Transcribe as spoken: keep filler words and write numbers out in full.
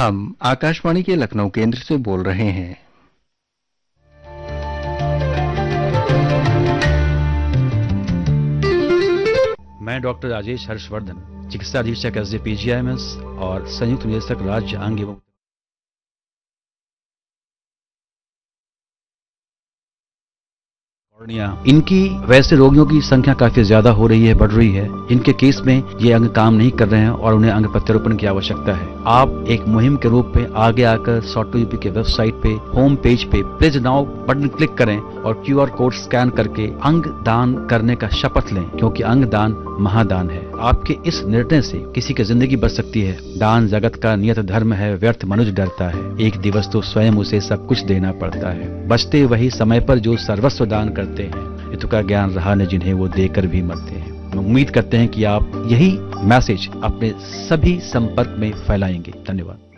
हम आकाशवाणी के लखनऊ केंद्र से बोल रहे हैं। मैं डॉक्टर राजेश हर्षवर्धन, चिकित्सा अधीक्षक S D P G I am S और संयुक्त निदेशक राज्य अंग एवं इनकी वैसे रोगियों की संख्या काफी ज्यादा हो रही है, बढ़ रही है। इनके केस में ये अंग काम नहीं कर रहे हैं और उन्हें अंग प्रत्यारोपण की आवश्यकता है। आप एक मुहिम के रूप में आगे आकर सॉटो यूपी के वेबसाइट पे होम पेज पे प्लीज नाउ बटन क्लिक करें और क्यू आर कोड स्कैन करके अंग दान करने का शपथ लें, क्योंकि अंग दान महादान है। आपके इस निर्णय से किसी की जिंदगी बच सकती है। दान जगत का नियत धर्म है, व्यर्थ मनुष्य डरता है। एक दिवस तो स्वयं उसे सब कुछ देना पड़ता है। बचते वही समय पर जो सर्वस्व दान करते हैं, हितों का ज्ञान रहा न जिन्हें वो देकर भी मरते हैं। उम्मीद करते हैं कि आप यही मैसेज अपने सभी संपर्क में फैलाएंगे। धन्यवाद।